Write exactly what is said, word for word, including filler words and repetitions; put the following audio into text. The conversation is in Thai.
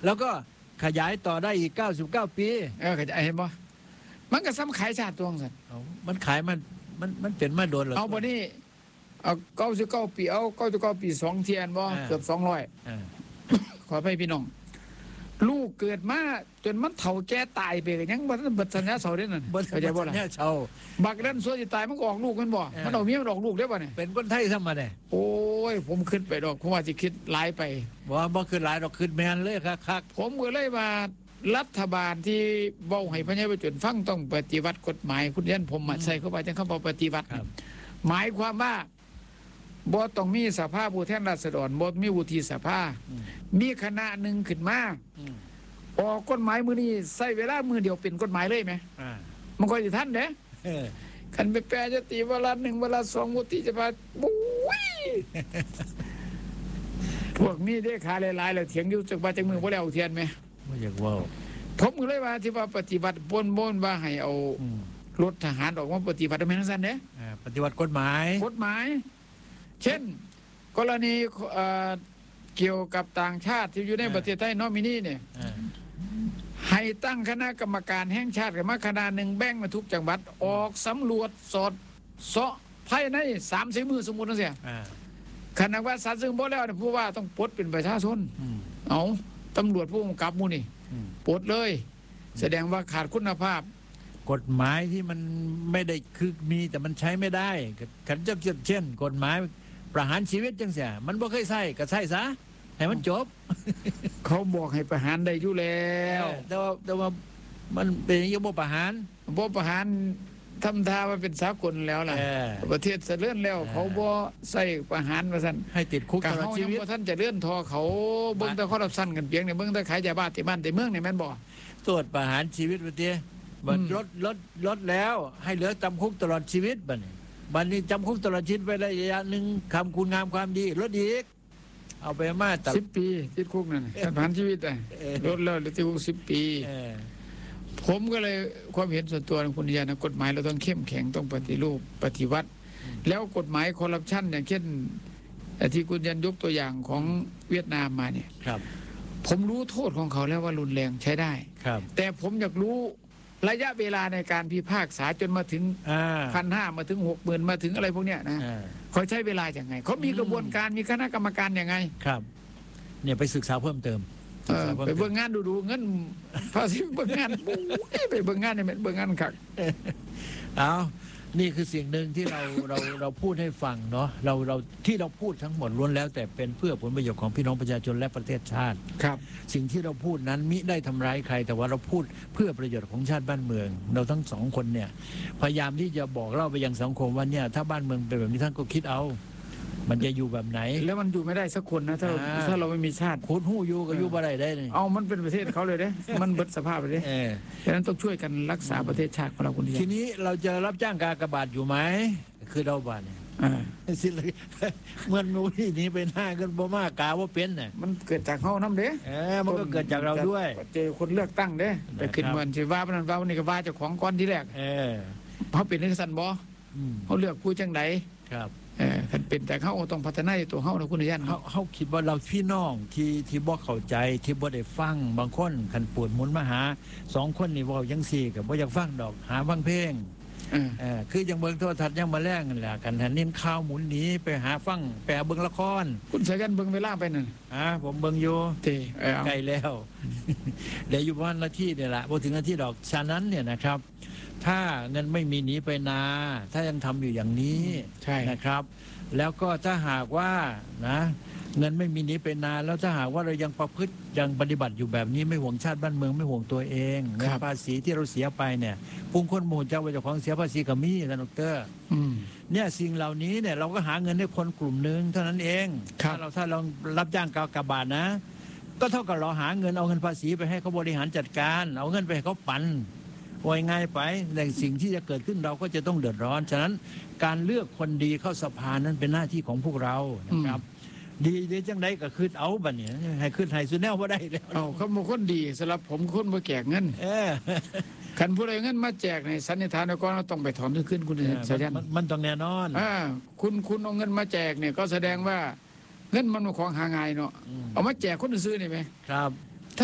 แล้วก็ขยายต่อได้อีกเก้าสิบเก้าปีเออขยายเห็นบ่มันก็ซ้ำขายชาติตัวสันมันขายมันมันมันเป็นมาโดนหรอเอาบ่นี่เอาเก้าสิบเก้าปีเอาเก้าสิบเก้าปีสองเทียนบ่เกือบสองร้อยขอให้พี่น้องลูกเกิดมาจนมันเฒ่าแก่ตายไปก็ยังบ่ทันเบิดสัญญาเฒ่าเด้นั่นเข้าใจบ่ล่ะเนี่ยเฒ่าบักนั้นส่วนสิตายมันก็ออกลูกมันบ่มันเอาเมียมันออกลูกได้บ่เนี่ยเป็นคนไทยซะมาเนี่ยโอ้ยผมคิดไปดอกผมว่าสิคิดหลายไปบ่บ่คิดหลายดอกคิดแม่นเลยคักๆผมก็เลยว่ารัฐบาลที่เว้าให้พญาประจนฟังต้องปฏิวัติกฎหมายคุณยันผมใส่เข้าไปจังคำว่าปฏิวัติหมายความว่าบ่ต้องมีสภาผู้แทนราษฎรบ่มีวุฒิสภามีคณะหนึ่งขึ้นมาออกกฎหมายมือนี้ใส่เวลามือเดียวเป็นกฎหมายเลยไหมมันก็จะทันเด้ขันไปแปลจะตีเวลาหนึ่งเวลาสองวุฒิสภาบุ้ยพวกนี้ได้ขาหลายๆแล้วเถียงอยู่จากบ้านจากมือว่าแล้วเทียนไหมไม่อยากว่าผมก็เลยว่าที่ว่าปฏิบัติบนบนว่าให้เอารถทหารออกมาปฏิบัติไม่ทั้งสั้นเด้ปฏิบัติกฎหมายกฎหมายเช่นกรณีเกี่ยวกับต่างชาติที่อยู่ในประเทศไทยนอมินีเนี่ยให้ตั้งคณะกรรมการแห่งชาติกับมาคณะหนึ่งแบ่งมาทุกจังหวัดออกสำรวจสอดเสาะภายในสามสี่มือสมมุตินะเสียคณะว่าสัตว์ซึ่งบ่แล้วเนี่ยผู้ว่าต้องปลดเป็นประชาชนเอาตำรวจผู้กำกับมูนี่ปลดเลยแสดงว่าขาดคุณภาพกฎหมายที่มันไม่ได้คือมีแต่มันใช้ไม่ได้ขันจะเช่นกฎหมายประหารชีวิตจังเสียมันบ่เคยใส่ก็ใส่ซะให้มันจบเขาบอกให้ประหารได้อยู่แล้วแต่ว่าแต่ว่ามันเป็นยังบ่ประหารบ่ประหารทำท่าว่าเป็นสากลแล้วล่ะประเทศเสริญแล้วเขาบ่ใส่ประหารว่าซั่นให้ติดคุกตลอดชีวิตท่านจะเลื่อนทอเขาเบิ่งแต่คอร์รัปชันกันเพียงเนี่ยเบิ่งแต่ขายยาบ้าที่บ้านที่เมืองนี่แม่นบ่ตรวจประหารชีวิตว่าติบัดลดลดลดแล้วให้เหลือจำคุกตลอดชีวิตบัดนี้บัดนี้จำคุกตลอดชีวิตไปได้ระยะนึงคำคุณงามความดีลดอีกเอาไปมาตัดสิบปีติดคุกนั่นประหารชีวิตอ่ะลดแล้วเหลือติดคุกสิบปีผมก็เลยความเห็นส่วนตัวของคุณยานะกฎหมายเราต้องเข้มแข็งต้องปฏิรูปปฏิวัติแล้วกฎหมายคอร์รัปชันอย่างเช่นที่คุณยันยกตัวอย่างของเวียดนามมาเนี่ยครับผมรู้โทษของเขาแล้วว่ารุนแรงใช้ได้ครับแต่ผมอยากรู้ระยะเวลาในการพิพากษาจนมาถึงพันห้ามาถึงหกหมื่นมาถึงอะไรพวกเนี้ยนะเขาใช้เวลาอย่างไงเขามีกระบวนการมีคณะกรรมการอย่างไงครับเนี่ยไปศึกษาเพิ่มเติมไปเบิ่งงานดูดูเงินภาษีเบิ่งงานไปเบิ่งงานเนี่ยเบิ่งงานขักเอานี่คือสิ่งหนึ่งที่เราเราเราพูดให้ฟังเนาะเราเราที่เราพูดทั้งหมดล้วนแล้วแต่เป็นเพื่อผลประโยชน์ของพี่น้องประชาชนและประเทศชาติครับสิ่งที่เราพูดนั้นมิได้ทำร้ายใครแต่ว่าเราพูดเพื่อประโยชน์ของชาติบ้านเมืองเราทั้งสองคนเนี่ยพยายามที่จะบอกเล่าไปยังสังคมว่าเนี่ยถ้าบ้านเมืองเป็นแบบนี้ท่านก็คิดเอามันจะอยู่แบบไหนแล้วมันอยู่ไม่ได้สักคนนะถ้าถ้าเราไม่มีชาติคูดหู้อยู่ก็อยู่บ่ได้ได้เลยเอามันเป็นประเทศเขาเลยเด้มันเบิดสภาพเลยเด้ฉะนั้นต้องช่วยกันรักษาประเทศชาติของเราคนเดียวทีนี้เราจะรับจ้างกากบาทอยู่ไหมคือเราบ้านเนี่ยสิเลยเมื่อมูที่นี้ไปหน้ากันบ่มากกาว่าเป็นเนี่ยมันเกิดจากเฮาน้ำเด้เออมันก็เกิดจากเราด้วยเจอคนเลือกตั้งเด้ไปขึ้นเหมือนสิว่าพนันว่าวันนี้ก็ว่าเจ้าของก้อนที่แรกเออเขาเป็นนักสันบ่เขาเลือกผู้จังไหนครับเออคันเป็นแต่เขาต้องพัฒนาตัวเขานะคุณยันเขาเขาคิดว่าเราพี่น้องที่ที่บ่เข้าใจที่บ่ได้ฟังบางคนคันปวดมุนมาหาสองคนนี่บ่ยังสี่กับบ่อยากฟังดอกหาฟังเพลงเออคือยังเบิ่งโทรทัศน์ยังมาแล้งนั่นแหละกันหันนิ้นข่าวหมุนหนีไปหาฟังไปหาเบิ่งละครคุณสายันเบิ่งเวลาไปนั่นอ่าผมเบิ่งอยู่ตีใกล้แล้วเดี๋ยวอยู่ประมาณนาทีเนี่ยแหละพอถึงนาทีดอกฉะนั้นเนี่ยนะครับถ้าเงินไม่มีหนีไปนาถ้ายังทำอยู่อย่างนี้นะครับแล้วก็ถ้าหากว่านะเงินไม่มีหนีไปนาแล้วถ้าหากว่าเรายังประพฤติยังปฏิบัติอยู่แบบนี้ไม่ห่วงชาติบ้านเมืองไม่ห่วงตัวเองเงินภาษีที่เราเสียไปเนี่ยพุ่งคนหมู่เจ้าเจ้าของเสียภาษีกับมีนะดร.เนี่ยสิ่งเหล่านี้เนี่ยเราก็หาเงินให้คนกลุ่มหนึ่งเท่านั้นเองถ้าเราถ้าเรารับจ้างกากบาทนะก็เท่ากับเราหาเงินเอาเงินภาษีไปให้เขาบริหารจัดการเอาเงินไปให้เขาปั่นโวยง่ายไปแต่สิ่งที่จะเกิดขึ้นเราก็จะต้องเดือดร้อนฉะนั้นการเลือกคนดีเข้าสภานั้นเป็นหน้าที่ของพวกเรานะครับดีดีจังไดก็คืนเอาบัดนี้ให้คืนให้สุดแนวบ่ได้แล้วเอาเขาบอกคนดีสำหรับผมคนบ่แจกเงินเออคันผู้ใดเงินมาแจกในสันนิษฐานก่อนเราต้องไปถอนขึ้นคุณสายันมันต้องแน่นอนอ่าคุณคุณเอาเงินมาแจกเนี่ยก็แสดงว่าเงินมันของหาง่ายเนาะเอามาแจกคนซื้อนี่ไหมครับ